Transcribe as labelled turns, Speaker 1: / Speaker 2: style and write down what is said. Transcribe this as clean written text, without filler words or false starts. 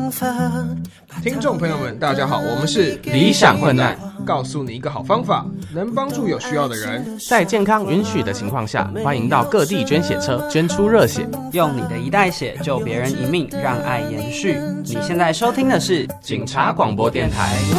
Speaker 1: 听众朋友们，大家好，我们是
Speaker 2: 理想混乱，
Speaker 1: 告诉你一个好方法，能帮助有需要的人。
Speaker 2: 在健康允许的情况下，欢迎到各地捐血车捐出热血，
Speaker 3: 用你的一袋血救别人一命，让爱延续。你现在收听的是
Speaker 2: 警察广播电台。